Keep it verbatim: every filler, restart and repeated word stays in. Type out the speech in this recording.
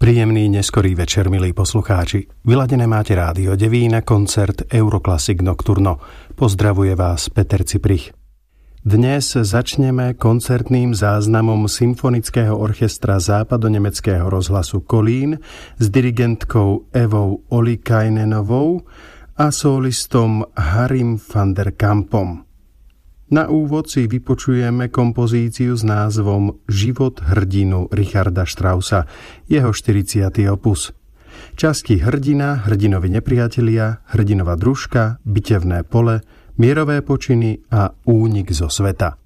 Príjemný neskorý večer, milí poslucháči. Vyladené máte rádio Devín, koncert Euroclassic Nocturno. Pozdravuje vás Peter Ciprich. Dnes začneme koncertným záznamom Symfonického orchestra západonemeckého rozhlasu Kolín s dirigentkou Evou Ollikainen-ovou a solistom Harrym van der Kampom. Na úvod si vypočujeme kompozíciu s názvom Život hrdinu Richarda Straussa, jeho štyridsiaty opus. Časti hrdina, hrdinovi nepriatelia, hrdinova družka, bitevné pole, mierové počiny a únik zo sveta.